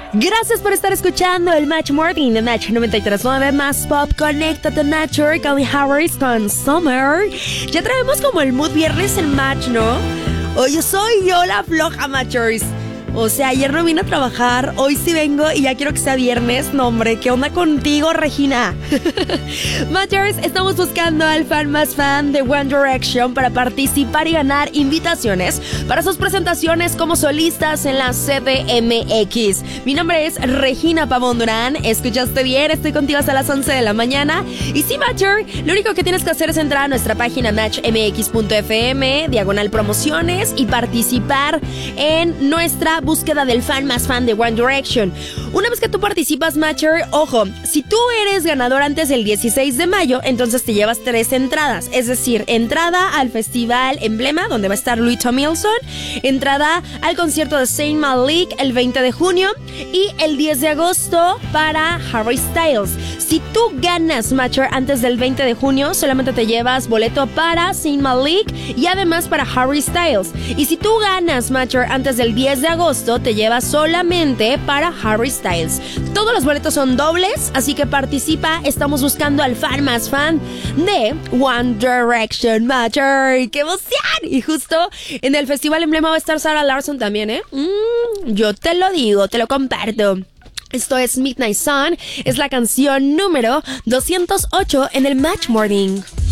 Gracias por estar escuchando el Match Morning de Match 93.9 más pop. Conéctate, Matcher, Calvin Harris con Summer. Ya traemos como el mood viernes en Match, ¿no? Oye, soy yo la floja, Matchers. O sea, ayer no vine a trabajar, hoy sí vengo y ya quiero que sea viernes. No, hombre, ¿qué onda contigo, Regina? Matchers, estamos buscando al fan más fan de One Direction para participar y ganar invitaciones para sus presentaciones como solistas en la CDMX. Mi nombre es Regina Pavón Durán. ¿Escuchaste bien? Estoy contigo hasta las 11 de la mañana. Y sí, Matcher, lo único que tienes que hacer es entrar a nuestra página matchmx.fm, /promociones, y participar en nuestra búsqueda del fan más fan de One Direction. Una vez que tú participas, Matcher, ojo, si tú eres ganador antes del 16 de mayo, entonces te llevas 3 entradas. Es decir, entrada al festival Emblema, donde va a estar Louis Tomlinson, entrada al concierto de Zayn Malik el 20 de junio y el 10 de agosto para Harry Styles. Si tú ganas, Matcher, antes del 20 de junio, solamente te llevas boleto para Zayn Malik y además para Harry Styles. Y si tú ganas, Matcher, antes del 10 de agosto, te llevas solamente para Harry Styles. Todos los boletos son dobles, así que participa. Estamos buscando al fan más fan de One Direction, Matcher. ¡Qué emoción! Y justo en el Festival Emblema va a estar Sarah Larsson también, ¿eh? Yo te lo digo, te lo comparto. Esto es Midnight Sun, es la canción número 208 en el Match Morning.